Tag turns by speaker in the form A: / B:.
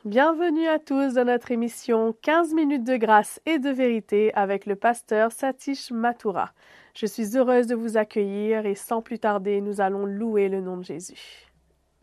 A: Bienvenue à tous dans notre émission 15 minutes de grâce et de vérité avec le pasteur Satish Mathura. Je suis heureuse de vous accueillir et sans plus tarder, nous allons louer le nom de Jésus.